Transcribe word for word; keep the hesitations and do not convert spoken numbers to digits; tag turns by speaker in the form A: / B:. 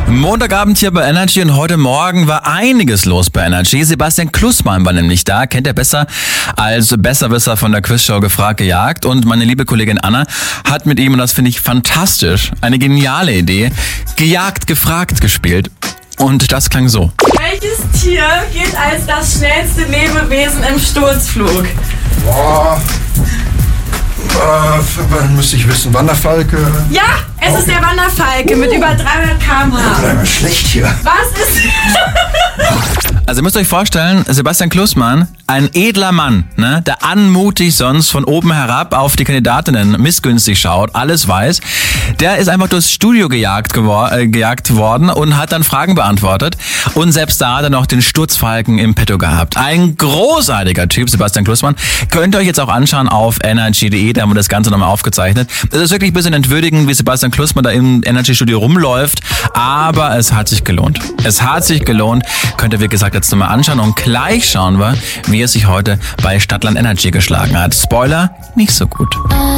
A: Montagabend hier bei Energy und heute Morgen war einiges los bei Energy. Sebastian Klussmann war nämlich da, kennt er besser als Besserwisser von der Quizshow Gefragt gejagt. Und meine liebe Kollegin Anna hat mit ihm, und das finde ich fantastisch, eine geniale Idee, Gejagt gefragt gespielt. Und das klang so.
B: Welches Tier gilt als das schnellste Lebewesen im Sturzflug?
C: Boah. Äh, müsste ich wissen, Wanderfalke.
B: Ja, es
C: Okay.
B: ist der Wanderfalke
C: Uh.
B: mit über dreihundert Kilometer pro Stunde.
C: Bleib mal schlecht hier.
B: Was ist...
A: Also ihr müsst euch vorstellen, Sebastian Klussmann, ein edler Mann, ne, der anmutig sonst von oben herab auf die Kandidatinnen missgünstig schaut, alles weiß, der ist einfach durchs Studio gejagt, gewor- äh, gejagt worden und hat dann Fragen beantwortet und selbst da hat er noch den Sturzfalken im Petto gehabt. Ein großartiger Typ, Sebastian Klussmann. Könnt ihr euch jetzt auch anschauen auf energy punkt de, da haben wir das Ganze nochmal aufgezeichnet. Es ist wirklich ein bisschen entwürdigend, wie Sebastian Klussmann da im Energy-Studio rumläuft, aber es hat sich gelohnt. Es hat sich gelohnt, könnt ihr wie gesagt jetzt nochmal anschauen und gleich schauen wir, wie es sich heute bei Stadtland Energy geschlagen hat. Spoiler, nicht so gut.